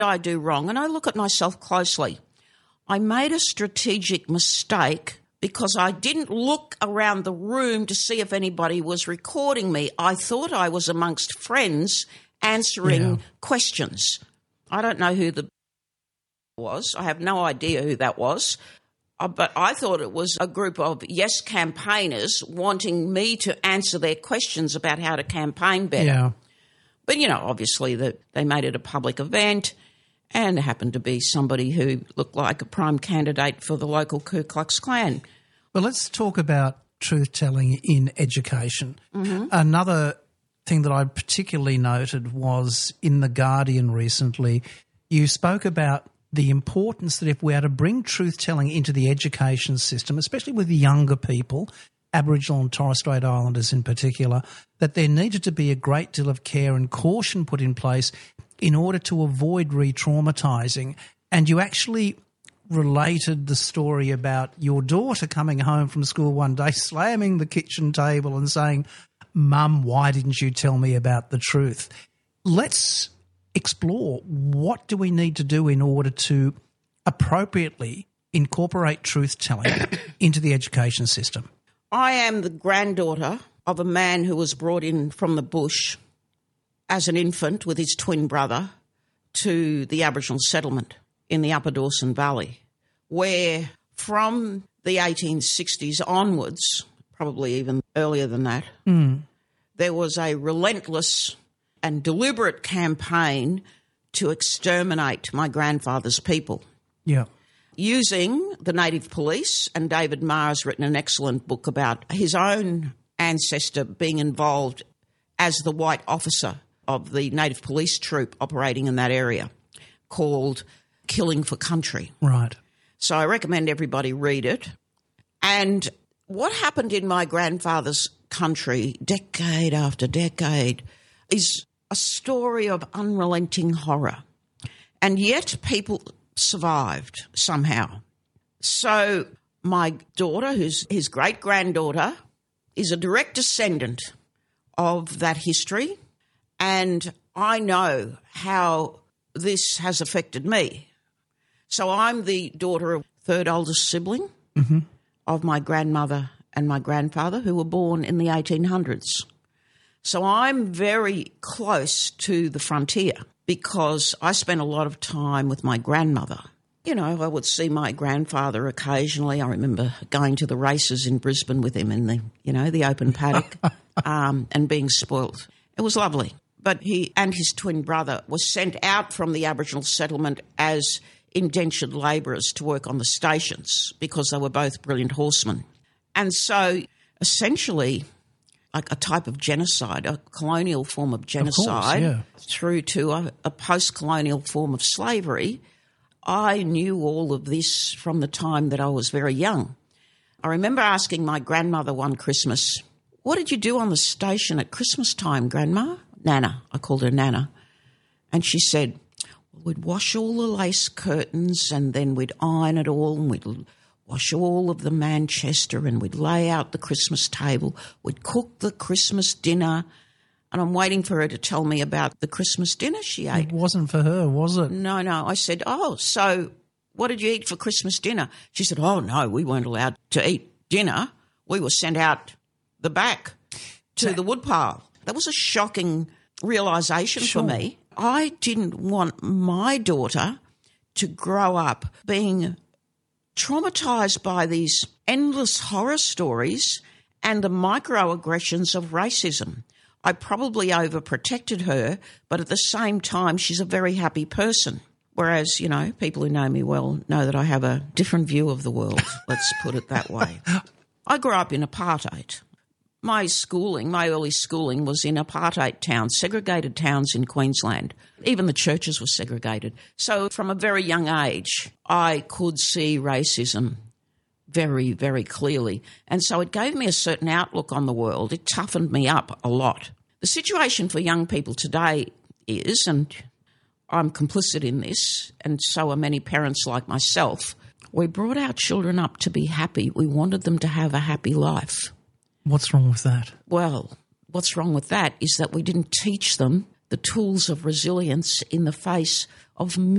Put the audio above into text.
I do wrong? And I look at myself closely. I made a strategic mistake because I didn't look around the room to see if anybody was recording me. I thought I was amongst friends answering questions. I don't know who the was. I have no idea who that was. But I thought it was a group of Yes campaigners wanting me to answer their questions about how to campaign better. Yeah. But, obviously they made it a public event, and there happened to be somebody who looked like a prime candidate for the local Ku Klux Klan. Well, let's talk about truth-telling in education. Mm-hmm. Another thing that I particularly noted was in The Guardian recently, you spoke about the importance that if we are to bring truth-telling into the education system, especially with younger people, Aboriginal and Torres Strait Islanders in particular, that there needed to be a great deal of care and caution put in place in order to avoid re-traumatising. And you actually related the story about your daughter coming home from school one day, slamming the kitchen table and saying, "Mum, why didn't you tell me about the truth?" Let's explore what do we need to do in order to appropriately incorporate truth-telling into the education system. I am the granddaughter of a man who was brought in from the bush as an infant with his twin brother to the Aboriginal settlement in the Upper Dawson Valley, where from the 1860s onwards, probably even earlier than that, there was a relentless and deliberate campaign to exterminate my grandfather's people. Yeah. Using the native police, and David Marr has written an excellent book about his own ancestor being involved as the white officer of the native police troop operating in that area, called Killing for Country. Right. So I recommend everybody read it. And what happened in my grandfather's country, decade after decade, is a story of unrelenting horror. And yet people survived somehow. So my daughter, who's his great-granddaughter, is a direct descendant of that history, and I know how this has affected me. So I'm the daughter of third oldest sibling of my grandmother and my grandfather, who were born in the 1800s. So I'm very close to the frontier because I spent a lot of time with my grandmother. I would see my grandfather occasionally. I remember going to the races in Brisbane with him in the open paddock and being spoilt. It was lovely. But he and his twin brother were sent out from the Aboriginal settlement as indentured labourers to work on the stations because they were both brilliant horsemen. And so essentially, like a type of genocide, a colonial form of genocide, through to a post-colonial form of slavery. I knew all of this from the time that I was very young. I remember asking my grandmother one Christmas, "What did you do on the station at Christmas time, Grandma?" Nana, I called her Nana. And she said, "We'd wash all the lace curtains and then we'd iron it all and we'd wash all of the Manchester and we'd lay out the Christmas table. We'd cook the Christmas dinner." And I'm waiting for her to tell me about the Christmas dinner she ate. It wasn't for her, was it? No. I said, "Oh, so what did you eat for Christmas dinner?" She said, "Oh, no, we weren't allowed to eat dinner. We were sent out the back to the woodpile." That was a shocking realisation for me. I didn't want my daughter to grow up being traumatised by these endless horror stories and the microaggressions of racism. I probably overprotected her, but at the same time, she's a very happy person. Whereas, people who know me well know that I have a different view of the world, let's put it that way. I grew up in apartheid. My early schooling was in apartheid towns, segregated towns in Queensland. Even the churches were segregated. So from a very young age, I could see racism very, very clearly. And so it gave me a certain outlook on the world. It toughened me up a lot. The situation for young people today is, and I'm complicit in this, and so are many parents like myself, we brought our children up to be happy. We wanted them to have a happy life. What's wrong with that? Well, what's wrong with that is that we didn't teach them the tools of resilience in the face of